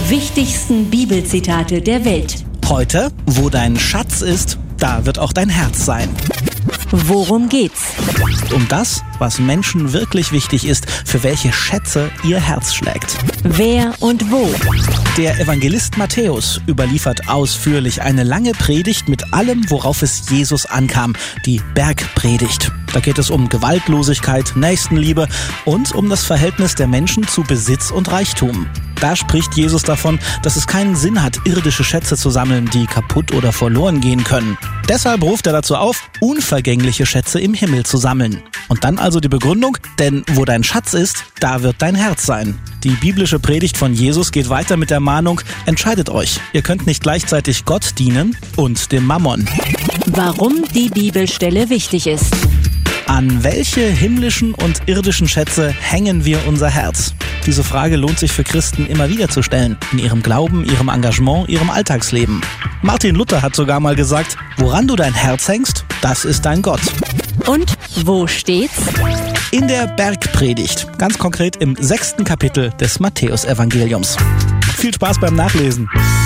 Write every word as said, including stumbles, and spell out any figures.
Die wichtigsten Bibelzitate der Welt. Heute, wo dein Schatz ist, da wird auch dein Herz sein. Worum geht's? Um das, was Menschen wirklich wichtig ist, für welche Schätze ihr Herz schlägt. Wer und wo? Der Evangelist Matthäus überliefert ausführlich eine lange Predigt mit allem, worauf es Jesus ankam, die Bergpredigt. Da geht es um Gewaltlosigkeit, Nächstenliebe und um das Verhältnis der Menschen zu Besitz und Reichtum. Da spricht Jesus davon, dass es keinen Sinn hat, irdische Schätze zu sammeln, die kaputt oder verloren gehen können. Deshalb ruft er dazu auf, unvergängliche Schätze im Himmel zu sammeln. Und dann also die Begründung, denn wo dein Schatz ist, da wird dein Herz sein. Die biblische Predigt von Jesus geht weiter mit der Mahnung, entscheidet euch, ihr könnt nicht gleichzeitig Gott dienen und dem Mammon. Warum die Bibelstelle wichtig ist. An welche himmlischen und irdischen Schätze hängen wir unser Herz? Diese Frage lohnt sich für Christen immer wieder zu stellen, in ihrem Glauben, ihrem Engagement, ihrem Alltagsleben. Martin Luther hat sogar mal gesagt, woran du dein Herz hängst, das ist dein Gott. Und wo steht's? In der Bergpredigt, ganz konkret im sechsten Kapitel des Matthäusevangeliums. Viel Spaß beim Nachlesen.